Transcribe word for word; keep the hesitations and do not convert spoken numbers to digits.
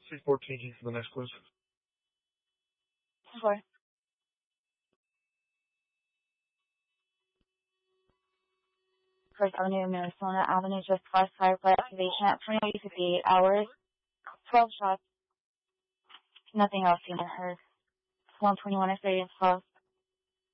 C fourteen G for the next quiz. Four. First Avenue, Minnesota Avenue, just cross firefly activation at twenty fifty-eight hours. twelve shots. Nothing else seen or heard. one twenty-one experience close.